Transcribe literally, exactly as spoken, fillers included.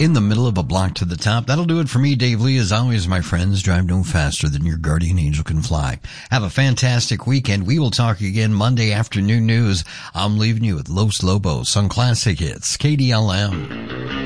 in the middle of a block to the top. That'll do it for me, Dave Lee. As always, my friends, drive no faster than your guardian angel can fly. Have a fantastic weekend. We will talk again Monday afternoon news. I'm leaving you with Los Lobos on Classic Hits, K D L M.